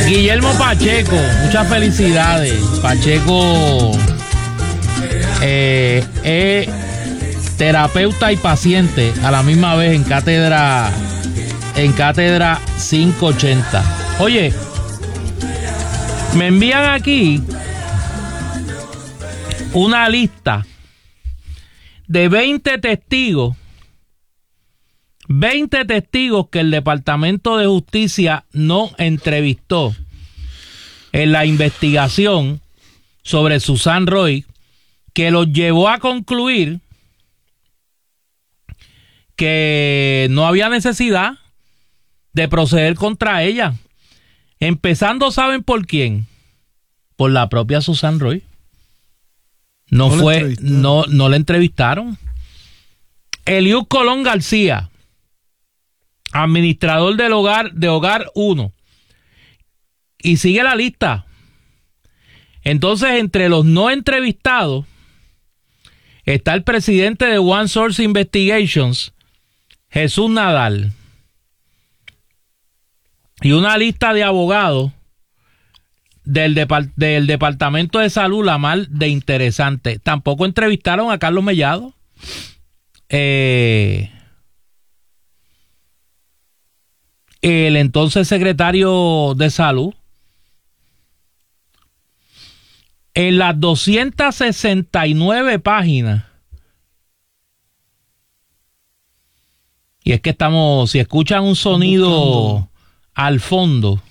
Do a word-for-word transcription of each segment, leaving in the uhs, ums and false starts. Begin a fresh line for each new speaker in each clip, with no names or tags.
Guillermo Pacheco, muchas felicidades. Pacheco eh, es terapeuta y paciente a la misma vez en cátedra en cátedra quinientos ochenta. Oye, me envían aquí una lista de veinte testigos, veinte testigos que el Departamento de Justicia no entrevistó en la investigación sobre Susan Roy, que los llevó a concluir que no había necesidad de proceder contra ella. Empezando, ¿saben por quién? Por la propia Susan Roy. No, no fue, no, no le entrevistaron. Eliud Colón García, administrador del hogar de Hogar uno. Y sigue la lista. Entonces, entre los no entrevistados está el presidente de One Source Investigations, Jesús Nadal. Y una lista de abogados del, depart- del Departamento de Salud, la mal de interesante. Tampoco entrevistaron a Carlos Mellado. Eh, el entonces secretario de Salud. En las doscientas sesenta y nueve páginas. Y es que estamos, si escuchan un sonido al fondo,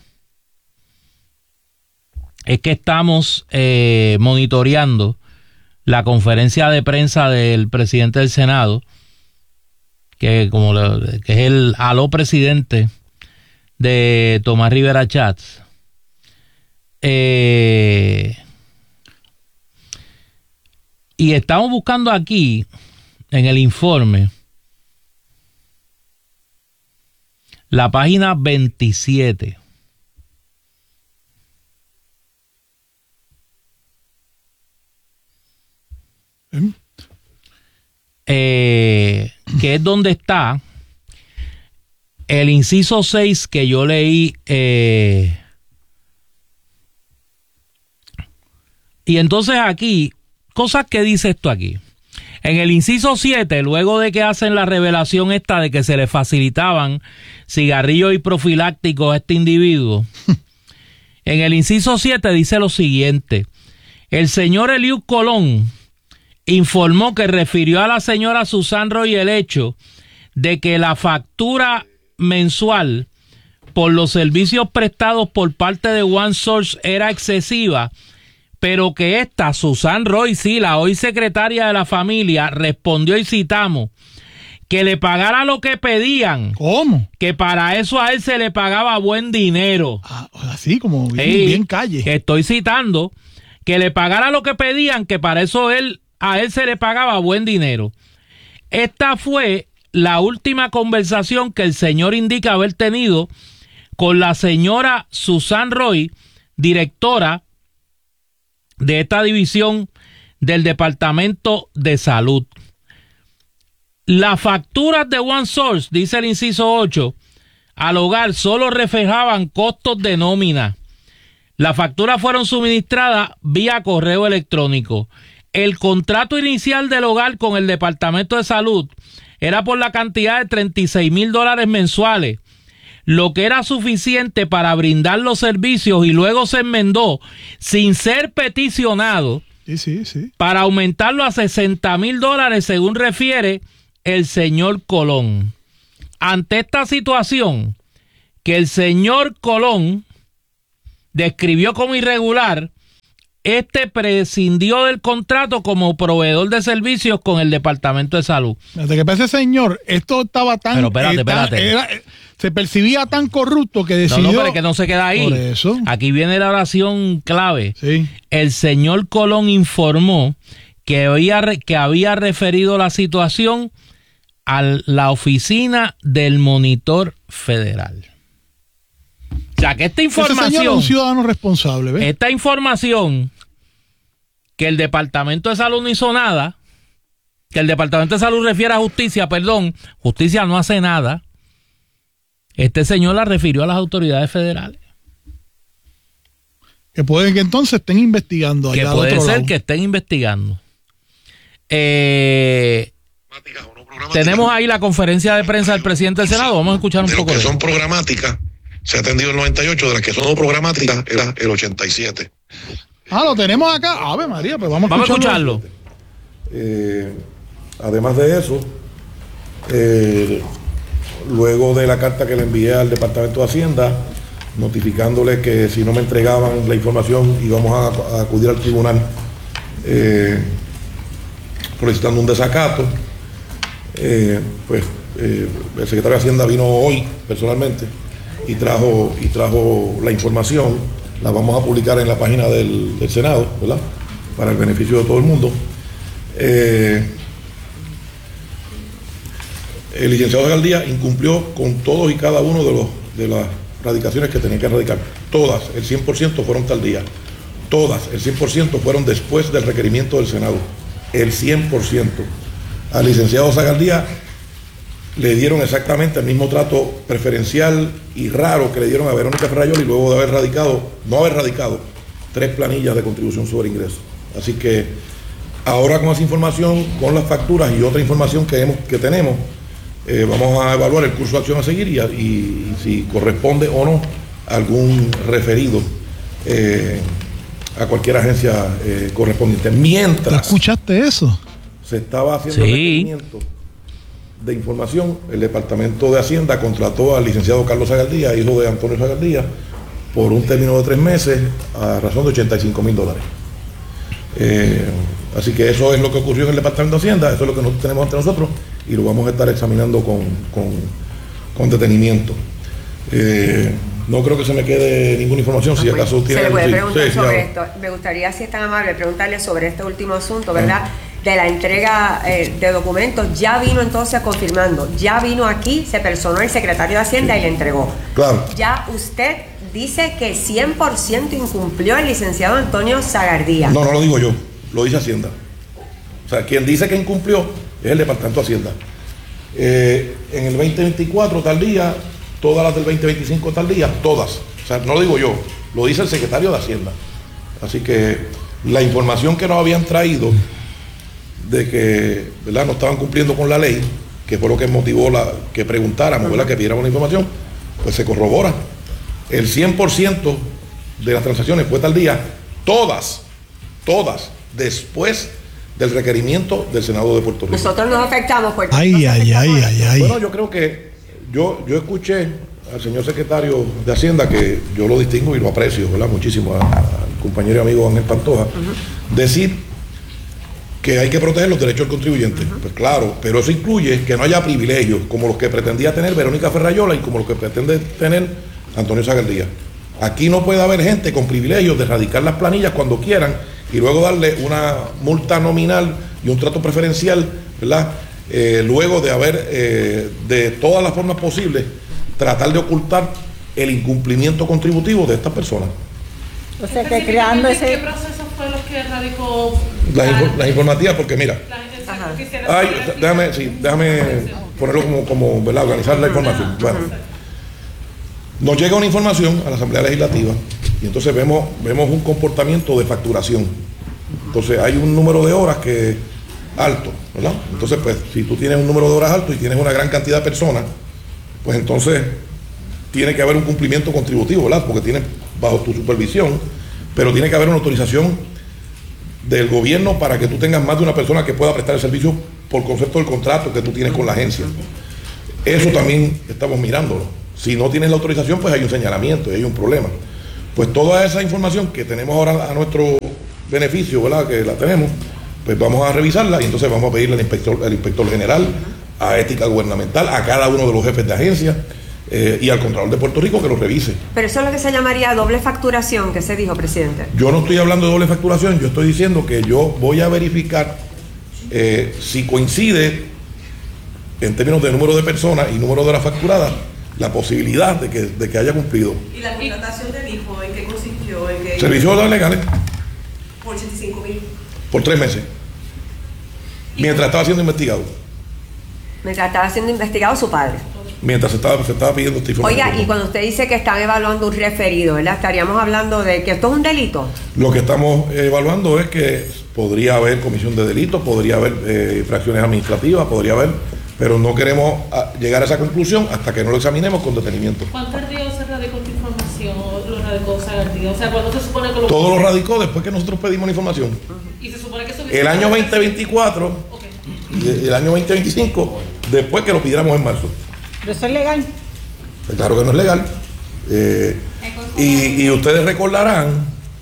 es que estamos eh, monitoreando la conferencia de prensa del presidente del Senado, que como le, que es el aló presidente de Tomás Rivera Chats. Eh, y estamos buscando aquí en el informe la página veintisiete. ¿Mm? Eh, que es donde está el inciso seis que yo leí. Eh, y entonces aquí, cosas que dice esto aquí. En el inciso siete, luego de que hacen la revelación esta de que se le facilitaban cigarrillos y profilácticos a este individuo, en el inciso siete dice lo siguiente: el señor Eliud Colón informó que refirió a la señora Susan Roy el hecho de que la factura mensual por los servicios prestados por parte de OneSource era excesiva, pero que esta Susan Roy, sí, la hoy secretaria de la familia, respondió, y citamos, que le pagara lo que pedían.
¿Cómo?
Que para eso a él se le pagaba buen dinero.
Ah, así como bien,
sí,
bien calle.
Estoy citando, que le pagara lo que pedían, que para eso él, a él se le pagaba buen dinero. Esta fue la última conversación que el señor indica haber tenido con la señora Susan Roy, directora de esta división del Departamento de Salud. Las facturas de OneSource, dice el inciso ocho, al hogar solo reflejaban costos de nómina. Las facturas fueron suministradas vía correo electrónico. El contrato inicial del hogar con el Departamento de Salud era por la cantidad de treinta y seis mil dólares mensuales, lo que era suficiente para brindar los servicios, y luego se enmendó sin ser peticionado
sí, sí, sí.
para aumentarlo a sesenta mil dólares, según refiere el señor Colón. Ante esta situación que el señor Colón describió como irregular, este prescindió del contrato como proveedor de servicios con el Departamento de Salud.
Desde que pasa, señor, esto estaba tan...
Pero espérate,
eh, tan
espérate.
Era, se percibía tan corrupto que decidió...
No, no, pero es que no se queda ahí.
Por eso.
Aquí viene la oración clave.
Sí.
El señor Colón informó que había, que había referido la situación a la oficina del monitor federal. O sea, que esta información...
Ese señor es un ciudadano responsable, ¿ves?
Esta información, que el Departamento de Salud no hizo nada, que el Departamento de Salud refiere a justicia, perdón, justicia no hace nada, este señor la refirió a las autoridades federales.
Que pueden que entonces estén investigando allá
que
al
puede
otro
ser
lado.
que estén investigando. Eh, tenemos ahí la conferencia de prensa del presidente del Senado. Vamos a escuchar un
de
poco
lo que
de
son programáticas, se ha atendido el noventa y ocho, de las que son no programáticas era el ochenta y siete.
Ah, lo tenemos acá. Ave María, pues vamos a
Vamos a
escucharlo.
escucharlo.
Eh, además de eso, eh, luego de la carta que le envié al Departamento de Hacienda, notificándole que si no me entregaban la información íbamos a, a acudir al tribunal eh, solicitando un desacato, eh, pues eh, el secretario de Hacienda vino hoy personalmente y trajo, y trajo la información. La vamos a publicar en la página del, del Senado, ¿verdad?, para el beneficio de todo el mundo. Eh, el licenciado Zagaldía incumplió con todos y cada uno de los de las radicaciones que tenía que radicar. Todas, el cien por ciento fueron tal día. Todas, el cien por ciento fueron después del requerimiento del Senado. El cien por ciento. Al licenciado Zagaldía le dieron exactamente el mismo trato preferencial y raro que le dieron a Verónica Ferrayoli luego de haber radicado, no haber radicado, tres planillas de contribución sobre ingresos. Así que ahora con esa información, con las facturas y otra información que, hemos, que tenemos, eh, vamos a evaluar el curso de acción a seguir y, a, y, y si corresponde o no algún referido eh, a cualquier agencia eh, correspondiente. Mientras
¿Escuchaste eso?
se estaba haciendo
sí.
el requerimiento de información, el Departamento de Hacienda contrató al licenciado Carlos Zagaldía, hijo de Antonio Zagaldía, por un término de tres meses a razón de ochenta y cinco mil dólares. Eh, así que eso es lo que ocurrió en el Departamento de Hacienda, eso es lo que nosotros tenemos ante nosotros y lo vamos a estar examinando con, con, con detenimiento. Eh, no creo que se me quede ninguna información, si acaso tiene...
Se le puede
sí,
preguntar
sí,
sobre
sí,
esto. Me gustaría, si es tan amable, preguntarle sobre este último asunto, ¿verdad? Ah. De la entrega eh, de documentos. Ya vino entonces confirmando, ya vino aquí, se personó el secretario de Hacienda sí. y le entregó.
Claro.
Ya usted dice que cien por ciento incumplió el licenciado Antonio Zagaldía.
No, no lo digo yo, lo dice Hacienda. O sea, quien dice que incumplió es el Departamento de Hacienda. Eh, en el veinte veinticuatro tal día, todas las del veinte veinticinco tal día, todas. O sea, no lo digo yo, lo dice el secretario de Hacienda. Así que la información que nos habían traído de que, ¿verdad?, no estaban cumpliendo con la ley, que fue lo que motivó la, que preguntáramos, ¿verdad?, que pidiéramos la información, pues se corrobora. El cien por ciento de las transacciones fue tal día, todas, todas, después del requerimiento del Senado de Puerto Rico.
Nosotros nos afectamos por...
Ay, ay, ay, ay, ay.
Bueno, yo creo que yo, yo escuché al señor secretario de Hacienda, que yo lo distingo y lo aprecio, ¿verdad?, muchísimo, a, al compañero y amigo Ángel Pantoja, uh-huh. decir que hay que proteger los derechos del contribuyente. Uh-huh. Pues claro, pero eso incluye que no haya privilegios como los que pretendía tener Verónica Ferrayoli y como los que pretende tener Antonio Zagaldía. Aquí no puede haber gente con privilegios de radicar las planillas cuando quieran y luego darle una multa nominal y un trato preferencial, ¿verdad? Eh, luego de haber, eh, de todas las formas posibles, tratar de ocultar el incumplimiento contributivo de estas personas.
O sea, que creando ese...
¿Qué proceso fue lo que radicó?
Las, info, las informativas, porque mira,
la,
ay, déjame, sí, déjame ponerlo como, como ¿verdad?, organizar la información. Bueno, nos llega una información a la Asamblea Legislativa y entonces vemos, vemos un comportamiento de facturación. Entonces hay un número de horas que es alto, ¿verdad? Entonces, pues, si tú tienes un número de horas alto y tienes una gran cantidad de personas, pues entonces tiene que haber un cumplimiento contributivo, ¿verdad?, porque tienes bajo tu supervisión, pero tiene que haber una autorización del gobierno para que tú tengas más de una persona que pueda prestar el servicio por concepto del contrato que tú tienes con la agencia. Eso también estamos mirándolo. Si no tienes la autorización, pues hay un señalamiento y hay un problema. Pues toda esa información que tenemos ahora a nuestro beneficio, ¿verdad?, que la tenemos, pues vamos a revisarla y entonces vamos a pedirle al inspector, al inspector general, a ética gubernamental, a cada uno de los jefes de agencia, Eh, y al Contralor de Puerto Rico que lo revise.
Pero eso es lo que se llamaría doble facturación, que se dijo, presidente.
Yo no estoy hablando de doble facturación, yo estoy diciendo que yo voy a verificar eh, si coincide en términos de número de personas y número de horas facturadas la posibilidad de que, de que haya cumplido.
¿Y la contratación del hijo en qué consistió? ¿En qué...
Servicios legales.
Por ochenta y cinco mil.
Por tres meses. Mientras estaba siendo investigado.
Mientras estaba siendo investigado su padre.
mientras se estaba, se estaba pidiendo esta información.
Oiga, y cuando usted dice que están evaluando un referido, ¿verdad? Estaríamos hablando de que esto es un delito.
Lo que estamos evaluando es que podría haber comisión de delitos, podría haber eh, infracciones administrativas, podría haber, pero no queremos a, llegar a esa conclusión hasta que no lo examinemos con detenimiento.
¿Cuánto tardío se radicó esta información o lo radicó Sagardía? O sea, ¿cuándo se supone que lo...
Todo lo radicó después que nosotros pedimos la información.
Uh-huh. Y se supone que eso...
El año veinte veinticuatro, okay. Y el año veinte veinticinco, después que lo pidiéramos en marzo.
¿Pero eso es legal?
Pues claro que no es legal. Eh, y, y ustedes recordarán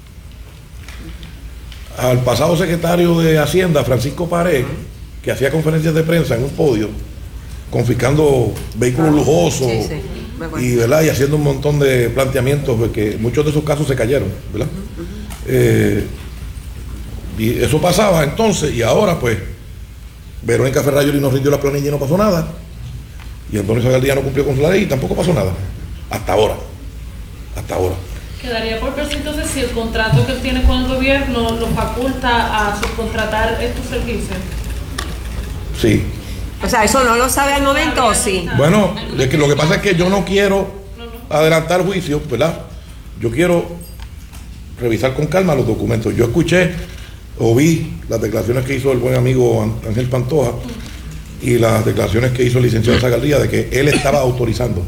al pasado secretario de Hacienda, Francisco Pared, que hacía conferencias de prensa en un podio, confiscando vehículos lujosos, sí, sí, y, ¿verdad? Y haciendo un montón de planteamientos, porque muchos de esos casos se cayeron, ¿verdad? Uh-huh. Eh, y eso pasaba entonces, y ahora pues Verónica Ferrayoli nos rindió la planilla y no pasó nada, y Antonio Sagardía no cumplió con su ley y tampoco pasó nada, hasta ahora, hasta ahora.
Quedaría por ver entonces si el contrato que él tiene con el gobierno lo faculta a subcontratar estos servicios.
Sí.
O sea, ¿eso no lo sabe al momento o sí?
Bueno, es que lo que pasa es que yo no quiero adelantar juicio, ¿verdad? Yo quiero revisar con calma los documentos. Yo escuché o vi las declaraciones que hizo el buen amigo Ángel Pantoja y las declaraciones que hizo el licenciado Sagardía de que él estaba autorizando.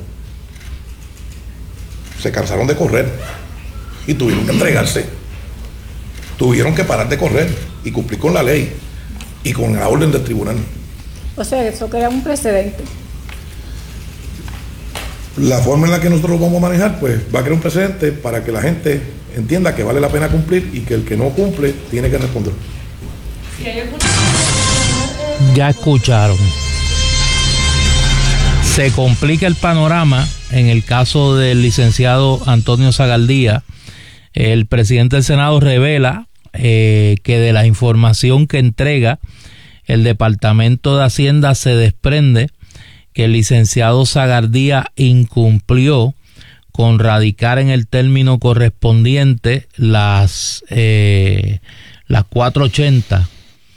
Se cansaron de correr y tuvieron que entregarse. Tuvieron que parar de correr y cumplir con la ley y con la orden del tribunal.
O sea, eso crea un precedente.
La forma en la que nosotros lo vamos a manejar, pues va a crear un precedente para que la gente entienda que vale la pena cumplir y que el que no cumple tiene que responder.
Ya escucharon. Se complica el panorama en el caso del licenciado Antonio Sagardía. El presidente del Senado revela eh, que de la información que entrega el Departamento de Hacienda se desprende que el licenciado Sagardía incumplió con radicar en el término correspondiente las, eh, las cuatrocientos ochenta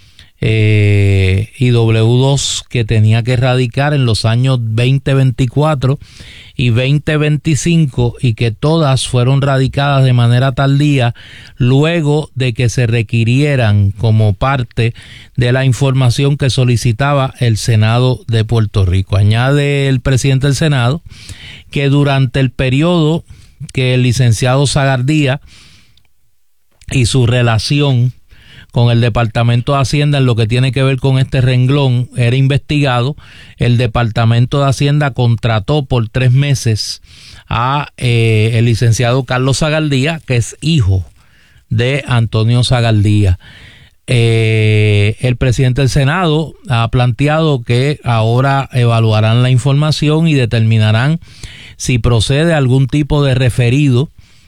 eh, y doble u dos que tenía que radicar en los años veinte veinticuatro y veinte veinticinco y que todas fueron radicadas de manera tardía luego de que se requirieran como parte de la información que solicitaba el Senado de Puerto Rico. Añade el presidente del Senado que durante el periodo que el licenciado Sagardía y su relación con el Departamento de Hacienda en lo que tiene que ver con este renglón era investigado, el Departamento de Hacienda contrató por tres meses a eh, el licenciado Carlos Sagardía, que es hijo de Antonio Sagardía. Eh, el presidente del Senado ha planteado que ahora evaluarán la información y determinarán si procede algún tipo de referido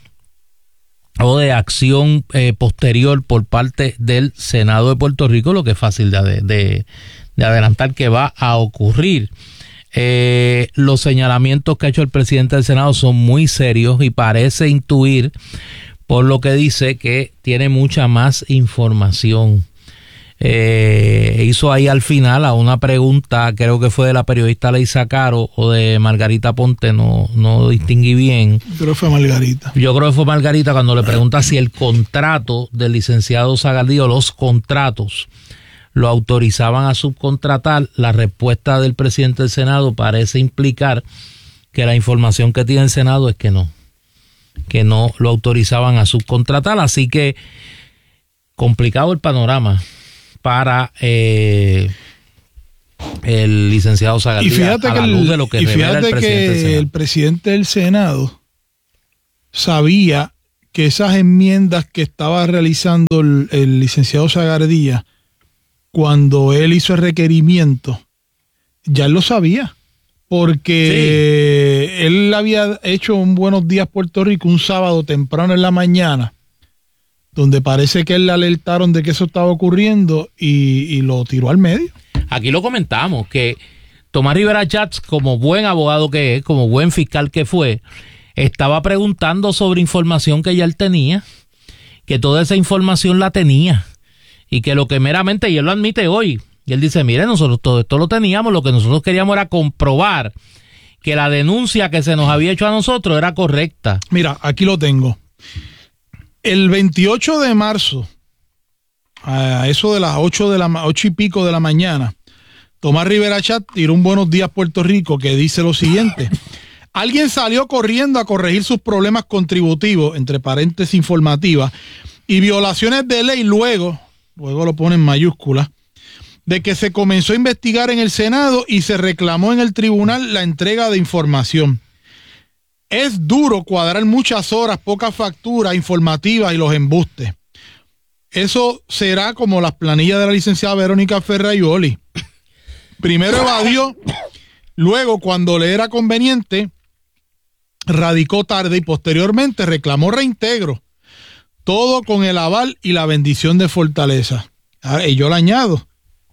o de acción eh, posterior por parte del Senado de Puerto Rico, lo que es fácil de, de, de adelantar que va a ocurrir. Eh, los señalamientos que ha hecho el presidente del Senado son muy serios y parece intuir, por lo que dice, que tiene mucha más información. Eh, hizo ahí al final a una pregunta, creo que fue de la periodista Leisa Caro o de Margarita Ponte, no, no distinguí bien.
Creo que fue Margarita.
Yo creo que fue Margarita cuando le pregunta si el contrato del licenciado Sagardía o los contratos lo autorizaban a subcontratar. La respuesta del presidente del Senado parece implicar que la información que tiene el Senado es que no, que no lo autorizaban a subcontratar, así que complicado el panorama para eh, el licenciado Sagardía.
Y fíjate
a
que,
la luz de lo que
y
revela
fíjate
el presidente
que
del Senado.
El presidente del Senado sabía que esas enmiendas que estaba realizando el, el licenciado Sagardía cuando él hizo el requerimiento, ya él lo sabía, porque sí. Él había hecho un Buenos Días Puerto Rico un sábado temprano en la mañana, donde parece que él le alertaron de que eso estaba ocurriendo y, y lo tiró al medio.
Aquí lo comentamos, que Tomás Rivera Chats, como buen abogado que es, como buen fiscal que fue, estaba preguntando sobre información que ya él tenía, que toda esa información la tenía, y que lo que meramente, y él lo admite hoy, y él dice, mire, nosotros todo esto lo teníamos, lo que nosotros queríamos era comprobar que la denuncia que se nos había hecho a nosotros era correcta.
Mira, aquí lo tengo. El veintiocho de marzo, a eso de las ocho de la ocho y pico de la mañana, Tomás Rivera Chat tiró un Buenos Días Puerto Rico que dice lo siguiente: alguien salió corriendo a corregir sus problemas contributivos, entre paréntesis informativas, y violaciones de ley luego, luego lo pone en mayúsculas, de que se comenzó a investigar en el Senado y se reclamó en el tribunal la entrega de información. Es duro cuadrar muchas horas, pocas facturas informativas y los embustes. Eso será como las planillas de la licenciada Verónica Ferraioli. Primero evadió, luego cuando le era conveniente, radicó tarde y posteriormente reclamó reintegro. Todo con el aval y la bendición de Fortaleza. Ah, y yo le añado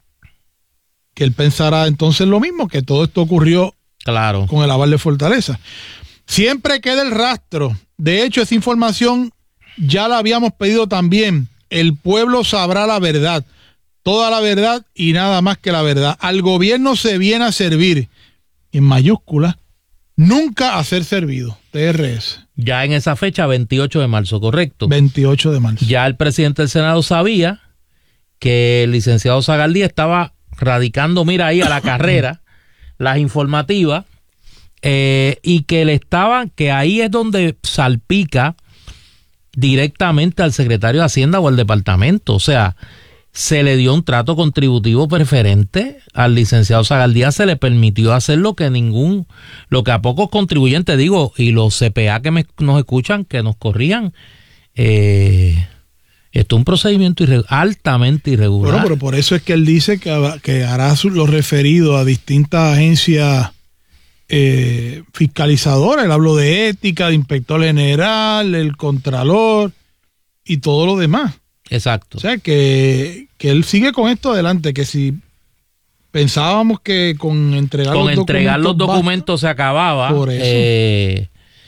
que él pensará entonces lo mismo, que todo esto ocurrió
claro
con el aval de Fortaleza. Siempre queda el rastro. De hecho, esa información ya la habíamos pedido también. El pueblo sabrá la verdad, toda la verdad y nada más que la verdad. Al gobierno se viene a servir, en mayúsculas, nunca a ser servido. T R S.
Ya en esa fecha, veintiocho de marzo, ¿correcto?
veintiocho de marzo.
Ya el presidente del Senado sabía que el licenciado Zagaldía estaba radicando, mira ahí, a la carrera, las informativas, eh, y que le estaban, que ahí es donde salpica directamente al secretario de Hacienda o al departamento. O sea, se le dio un trato contributivo preferente al licenciado Zagaldía, se le permitió hacer lo que ningún, lo que a pocos contribuyentes, digo, y los C P A que me, nos escuchan, que nos corrían, eh, esto es un procedimiento irre, altamente irregular.
Bueno, pero por eso es que él dice que, que hará su, lo referido a distintas agencias eh, fiscalizadoras. Él habló de ética, de inspector general, el contralor y todo lo demás.
Exacto.
O sea, que, que él sigue con esto adelante, que si pensábamos que con entregar,
con
los,
entregar
documentos
los documentos basta, se acababa,
por eso.
Eh,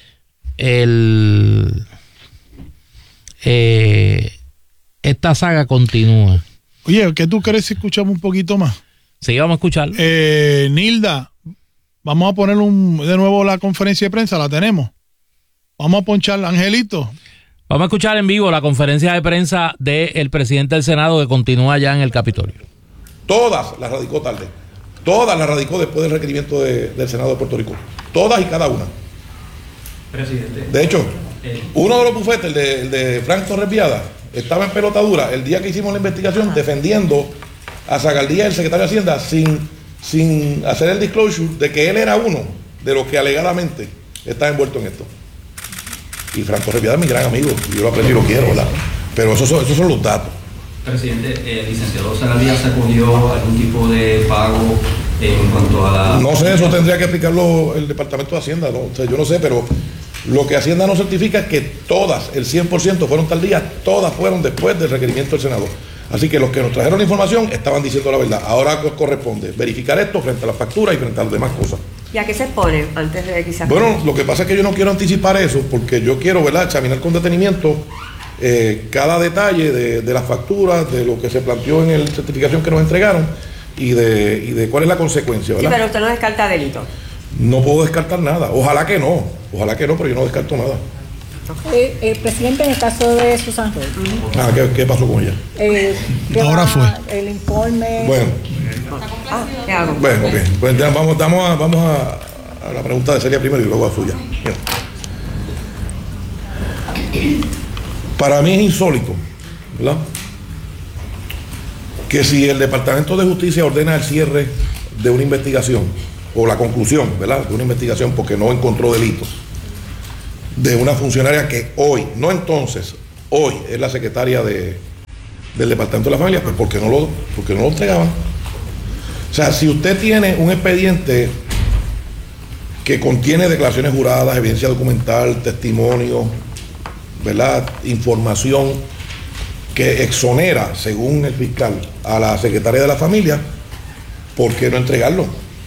el, eh, esta saga continúa.
Oye, ¿qué tú crees si escuchamos un poquito más?
Sí, vamos a escuchar.
Eh, Nilda, vamos a poner un, de nuevo la conferencia de prensa, la tenemos. Vamos a ponchar, Angelito.
Vamos a escuchar en vivo la conferencia de prensa del presidente del Senado que continúa ya en el Capitolio.
Todas las radicó tarde. Todas las radicó después del requerimiento de, del Senado de Puerto Rico. Todas y cada una.
Presidente.
De hecho, uno de los bufetes, el de, el de Frank Torres Viada, estaba en pelotadura el día que hicimos la investigación defendiendo a Zagaldía, el secretario de Hacienda, sin, sin hacer el disclosure de que él era uno de los que alegadamente está envuelto en esto. Y Frank Torres Viada es mi gran amigo, yo lo aprecio y lo quiero, ¿verdad? Pero esos son, esos son los datos.
Presidente, el licenciado Zagaldía se acogió algún tipo de pago eh, en cuanto a la...
No sé, eso tendría que explicarlo el Departamento de Hacienda, ¿no? O sea, yo no sé, pero lo que Hacienda no certifica es que todas, el cien por ciento fueron tal día, todas fueron después del requerimiento del Senado. Así que los que nos trajeron la información estaban diciendo la verdad. Ahora corresponde verificar esto frente a las facturas y frente a las demás cosas.
¿Y a qué se exponen antes de quizás?
Bueno, lo que pasa es que yo no quiero anticipar eso porque yo quiero, ¿verdad?, examinar con detenimiento eh, cada detalle de, de las facturas, de lo que se planteó en la certificación que nos entregaron y de, y de cuál es la consecuencia, ¿verdad?
Sí, pero usted no descarta delito.
No puedo descartar nada. Ojalá que no. Ojalá que no, pero yo no descarto nada.
Eh, el presidente, en el caso de Susan Roy.
Ah, ¿qué, qué pasó con ella?
Eh,
Ahora fue.
El informe.
Bueno.
Ah, ¿qué hago?
Bueno, ok. Pues ya vamos, vamos, a, vamos a, a la pregunta de Celia primero y luego a suya. Bien. Para mí es insólito, ¿verdad?, que si el Departamento de Justicia ordena el cierre de una investigación, o la conclusión, ¿verdad?, de una investigación porque no encontró delitos, de una funcionaria que hoy, no entonces, hoy es la secretaria de, del Departamento de la Familia, pues porque no lo, porque no lo entregaban. O sea, si usted tiene un expediente que contiene declaraciones juradas, evidencia documental, testimonio, ¿verdad?, información que exonera, según el fiscal, a la secretaria de la Familia, ¿por qué no entregarlo?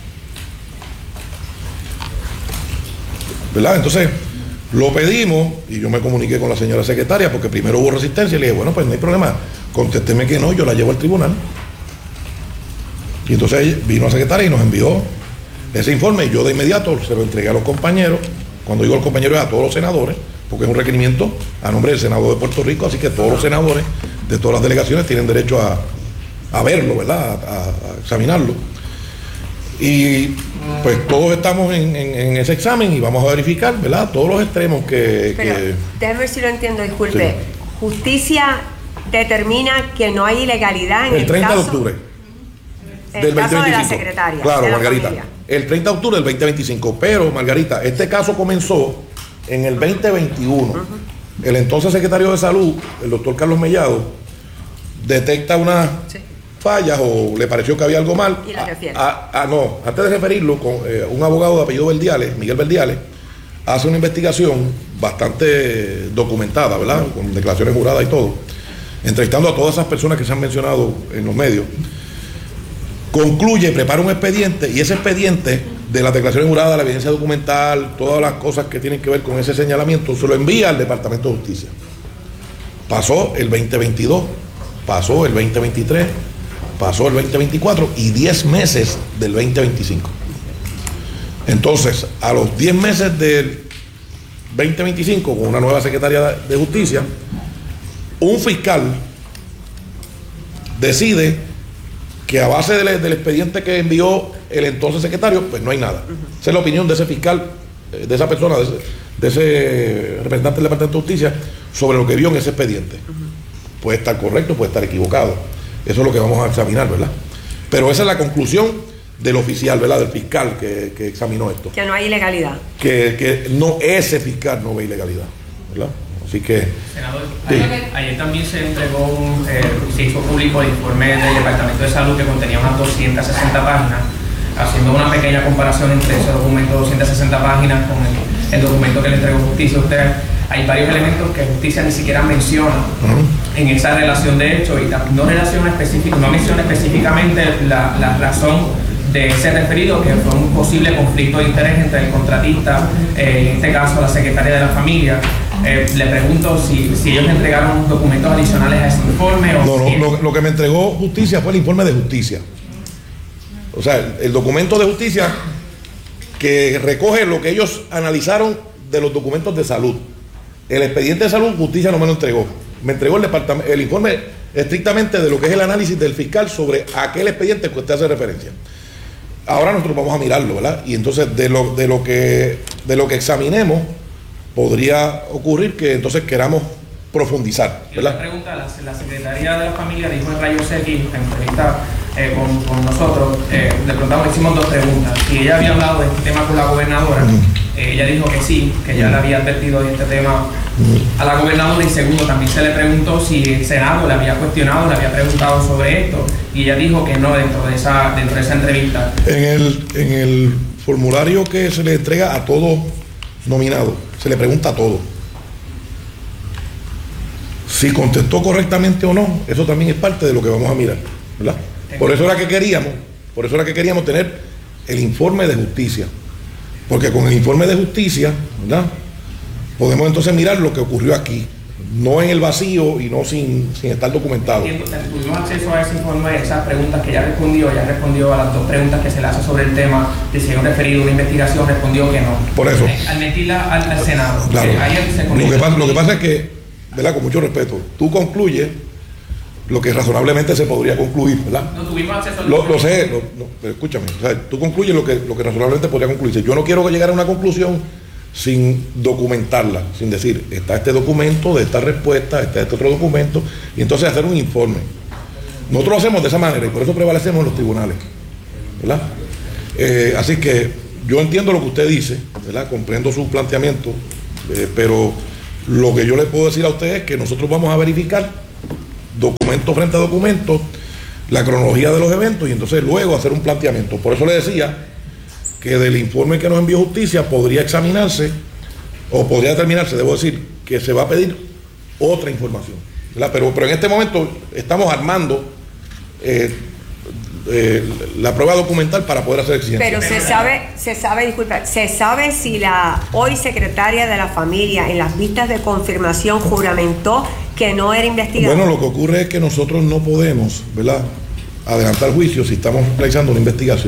¿Verdad? Entonces, lo pedimos y yo me comuniqué con la señora secretaria porque primero hubo resistencia y le dije, bueno, pues no hay problema, contésteme que no, yo la llevo al tribunal. Y entonces vino la secretaria y nos envió ese informe yo de inmediato se lo entregué a los compañeros. Cuando digo a los compañeros, es a todos los senadores, porque es un requerimiento a nombre del Senado de Puerto Rico, así que todos los senadores de todas las delegaciones tienen derecho a, a verlo, ¿verdad? A, a, a examinarlo. Y pues todos estamos en, en, en ese examen y vamos a verificar, ¿verdad? Todos los extremos que...
Pero,
que
déjeme ver si lo entiendo, disculpe.
Sí.
Justicia determina que no hay ilegalidad en el,
el treinta
caso,
de octubre
en
del
el caso
veinte veinticinco.
de la secretaria.
Claro,
de la
Margarita.
familia.
El treinta de octubre del veinte veinticinco. Pero, Margarita, este caso comenzó en el veinte veintiuno. Uh-huh. El entonces secretario de Salud, el doctor Carlos Mellado, detecta unas sí. fallas o le pareció que había algo mal.
Y la refiere.
A, a, a, no, antes de referirlo, con eh, un abogado de apellido Verdiales, Miguel Verdiales, hace una investigación bastante documentada, ¿verdad? Con declaraciones juradas y todo, entrevistando a todas esas personas que se han mencionado en los medios. Concluye, prepara un expediente y ese expediente de las declaraciones juradas, la evidencia documental, todas las cosas que tienen que ver con ese señalamiento, se lo envía al Departamento de Justicia. Pasó el veinte veintidós, pasó el veinte veintitrés, pasó el veinte veinticuatro y diez meses del veinte veinticinco. Entonces, a los diez meses del veinte veinticinco, con una nueva secretaria de Justicia, un fiscal decide que a base del, del expediente que envió el entonces secretario, pues no hay nada. Uh-huh. Esa es la opinión de ese fiscal, de esa persona, de ese, de ese representante del Departamento de Justicia, sobre lo que vio en ese expediente. Uh-huh. Puede estar correcto, puede estar equivocado. Eso es lo que vamos a examinar, ¿verdad? Pero esa es la conclusión del oficial, ¿verdad? Del fiscal que, que examinó esto.
Que no hay ilegalidad.
Que, que no, ese fiscal no ve ilegalidad, ¿verdad? Así que...
Senador,
sí.
ayer, ayer también se entregó, un, eh, se hizo público el informe del Departamento de Salud que contenía unas doscientas sesenta páginas, haciendo una pequeña comparación entre ese documento de doscientas sesenta páginas con el, el documento que le entregó Justicia a usted. Hay varios elementos que Justicia ni siquiera menciona uh-huh. en esa relación de hecho, y no relaciona específica, no menciona específicamente la, la razón de ese referido, que fue un posible conflicto de interés entre el contratista, eh, en este caso la secretaria de la familia. Eh, le pregunto si, si ellos entregaron documentos adicionales a ese informe o
no,
si...
no, lo, lo que me entregó Justicia fue el informe de Justicia. O sea, el, el documento de Justicia que recoge lo que ellos analizaron de los documentos de salud. El expediente de salud, Justicia no me lo entregó. Me entregó el departamento, el informe estrictamente de lo que es el análisis del fiscal sobre aquel expediente que usted hace referencia. Ahora nosotros vamos a mirarlo, ¿verdad? Y entonces de lo, de lo que de lo que examinemos podría ocurrir que entonces queramos profundizar, ¿verdad?
Y otra pregunta, la, la secretaria de la familia dijo en Rayos X, en entrevista eh, con, con nosotros, eh, le preguntamos, le hicimos dos preguntas. Si ella había hablado de este tema con la gobernadora, uh-huh. eh, ella dijo que sí, que ya uh-huh. le había advertido de este tema uh-huh. a la gobernadora, y segundo, también se le preguntó si el Senado le había cuestionado, le había preguntado sobre esto, y ella dijo que no dentro de esa, dentro de esa entrevista.
En el, en el formulario que se le entrega a todo nominado, se le pregunta a todo. Si contestó correctamente o no, eso también es parte de lo que vamos a mirar, ¿verdad? Por eso era que queríamos, por eso era que queríamos tener el informe de Justicia, porque con el informe de Justicia, ¿verdad?, podemos entonces mirar lo que ocurrió aquí, no en el vacío y no sin, sin estar documentado.
Tuvimos acceso a ese informe, a esas preguntas que ya respondió, ya respondió a las dos preguntas que se le hace sobre el tema, de si hay un referido, una investigación, respondió que no.
Por eso.
Al meterla al, al Senado.
Claro.
Eh, ayer se
lo, que pasa, lo que pasa es que, ¿verdad?, con mucho respeto, tú concluyes lo que razonablemente se podría concluir, ¿verdad?
No tuvimos acceso al
Lo, lo sé, lo, no, pero escúchame, o sea, tú concluyes lo que, lo que razonablemente podría concluirse. Yo no quiero llegar a una conclusión sin documentarla, sin decir, está este documento de esta respuesta, está este otro documento, y entonces hacer un informe. Nosotros lo hacemos de esa manera y por eso prevalecemos en los tribunales, ¿verdad? Eh, así que yo entiendo lo que usted dice, ¿verdad? Comprendo su planteamiento, eh, pero lo que yo le puedo decir a usted es que nosotros vamos a verificar documento frente a documento, la cronología de los eventos, y entonces luego hacer un planteamiento. Por eso le decía que del informe que nos envió Justicia podría examinarse, o podría determinarse, debo decir, que se va a pedir otra información, ¿verdad? Pero, pero en este momento estamos armando eh, eh, la prueba documental para poder hacer exigencias.
Pero se sabe, se sabe, disculpa, se sabe si la hoy secretaria de la familia en las vistas de confirmación juramentó que no era investigada.
Bueno, lo que ocurre es que nosotros no podemos, ¿verdad?, adelantar juicio si estamos realizando una investigación.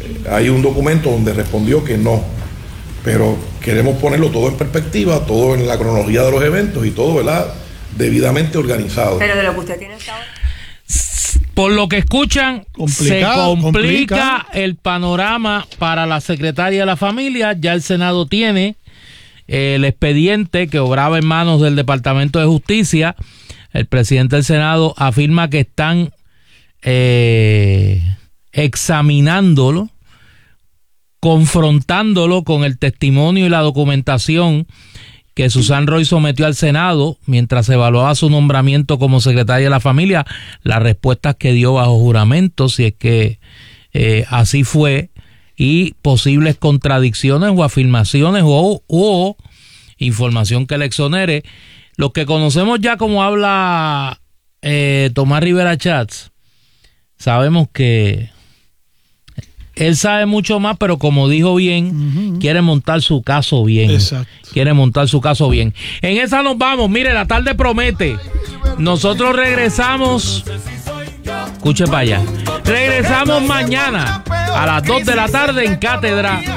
hay un documento donde respondió que no, pero queremos ponerlo todo en perspectiva, todo en la cronología de los eventos y todo, ¿verdad?, debidamente organizado.
Pero de lo que usted tiene hasta ahora.
Por lo que escuchan,
Complicado,
se complica
complica.
el panorama para la secretaria de la familia. Ya el Senado tiene eh, el expediente que obraba en manos del Departamento de Justicia. El presidente del Senado afirma que están eh, examinándolo, confrontándolo con el testimonio y la documentación que Susan Roy sometió al Senado mientras se evaluaba su nombramiento como secretaria de la familia, las respuestas que dio bajo juramento, si es que eh, así fue, y posibles contradicciones o afirmaciones o, o información que le exonere. Los que conocemos ya como habla eh, Tomás Rivera Chats, sabemos que él sabe mucho más, pero como dijo bien, uh-huh. quiere montar su caso bien.
Exacto.
Quiere montar su caso bien. En esa nos vamos. Mire, la tarde promete. Nosotros regresamos. Escuche para allá. Regresamos mañana a las dos de la tarde en Cátedra.